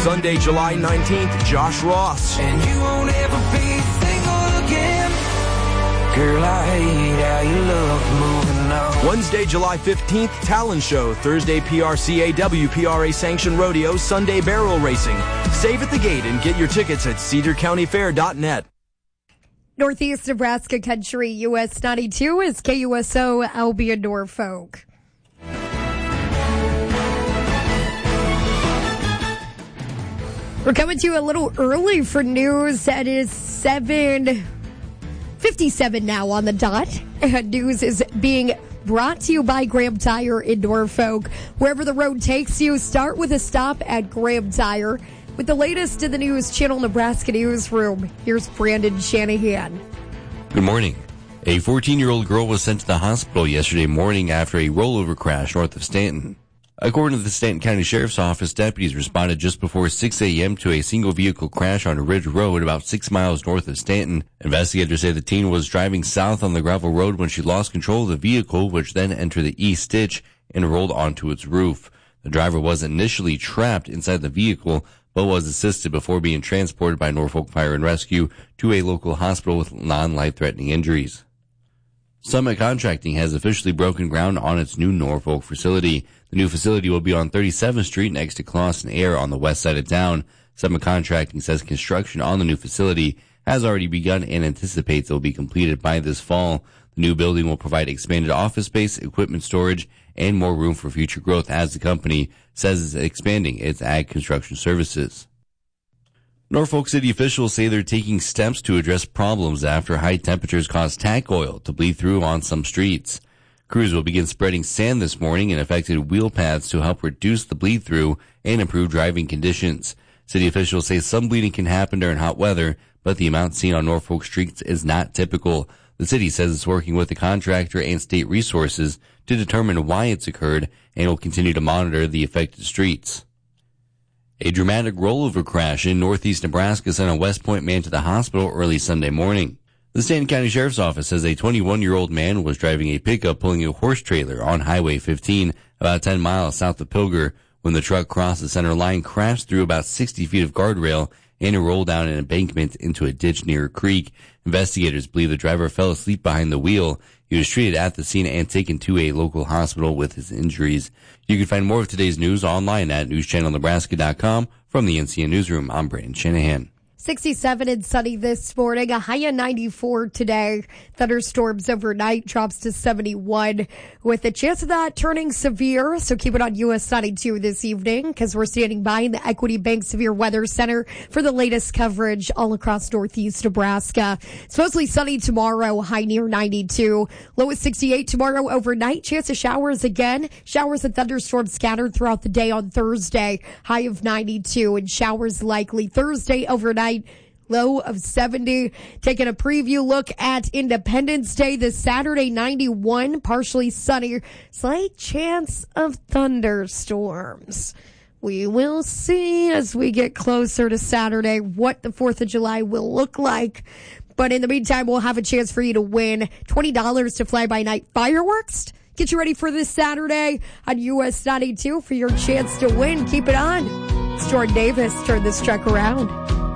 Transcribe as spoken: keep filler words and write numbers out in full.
Sunday, July nineteenth, Josh Ross. And you won't ever be single again. Girl, I hate how you look moving on. Wednesday, July fifteenth, Talon Show. Thursday, P R C A W P R A sanctioned rodeo. Sunday, barrel racing. Save at the gate and get your tickets at cedar county fair dot net. Northeast Nebraska Country, U S ninety-two is K U S O Albion Norfolk. We're coming to you a little early for news. It is seven fifty-seven now on the dot. And news is being brought to you by Graham Tire in Norfolk. Wherever the road takes you, start with a stop at Graham Tire. With the latest in the News Channel Nebraska Newsroom, here's Brandon Shanahan. Good morning. A fourteen-year-old girl was sent to the hospital yesterday morning after a rollover crash north of Stanton. According to the Stanton County Sheriff's Office, deputies responded just before six a.m. to a single-vehicle crash on Ridge Road about six miles north of Stanton. Investigators say the teen was driving south on the gravel road when she lost control of the vehicle, which then entered the east ditch and rolled onto its roof. The driver was initially trapped inside the vehicle, but was assisted before being transported by Norfolk Fire and Rescue to a local hospital with non-life-threatening injuries. Summit Contracting has officially broken ground on its new Norfolk facility. The new facility will be on thirty-seventh Street next to Clausen Air on the west side of town. Summit Contracting says construction on the new facility has already begun and anticipates it will be completed by this fall. The new building will provide expanded office space, equipment storage, and more room for future growth as the company says it's expanding its ag construction services. Norfolk City officials say they're taking steps to address problems after high temperatures caused tank oil to bleed through on some streets. Crews will begin spreading sand this morning in affected wheel paths to help reduce the bleed through and improve driving conditions. City officials say some bleeding can happen during hot weather, but the amount seen on Norfolk streets is not typical. The city says it's working with the contractor and state resources to determine why it's occurred and will continue to monitor the affected streets. A dramatic rollover crash in northeast Nebraska sent a West Point man to the hospital early Sunday morning. The Stanton County Sheriff's Office says a twenty-one-year-old man was driving a pickup pulling a horse trailer on Highway fifteen about ten miles south of Pilger. When the truck crossed the center line, crashed through about sixty feet of guardrail and rolled down an embankment into a ditch near a creek. Investigators believe the driver fell asleep behind the wheel. He was treated at the scene and taken to a local hospital with his injuries. You can find more of today's news online at news channel nebraska dot com. From the N C N Newsroom, I'm Brandon Shanahan. sixty-seven and sunny this morning, a high of ninety-four today. Thunderstorms overnight, drops to seventy-one with a chance of that turning severe. So keep it on U S ninety-two this evening because we're standing by in the Equity Bank Severe Weather Center for the latest coverage all across northeast Nebraska. It's mostly sunny tomorrow, high near ninety-two. Low at sixty-eight tomorrow overnight. Chance of showers again. Showers and thunderstorms scattered throughout the day on Thursday. High of ninety-two and showers likely Thursday overnight. Low of seventy. Taking a preview look at Independence Day this Saturday, ninety-one, partially sunny. Slight chance of thunderstorms. We will see as we get closer to Saturday what the fourth of July will look like. But in the meantime, we'll have a chance for you to win twenty dollars to fly-by-night fireworks. Get you ready for this Saturday on U S ninety-two for your chance to win. Keep it on. It's Jordan Davis. Turn this truck around.